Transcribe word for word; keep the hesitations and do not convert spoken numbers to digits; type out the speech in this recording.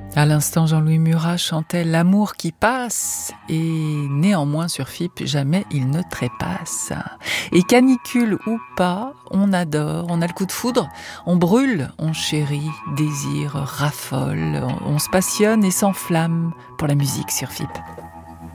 À l'instant, Jean-Louis Murat chantait l'amour qui passe et néanmoins sur F I P, jamais il ne trépasse. Et canicule ou pas, on adore, on a le coup de foudre, on brûle, on chérit, désire, raffole, on se passionne et s'enflamme pour la musique sur F I P.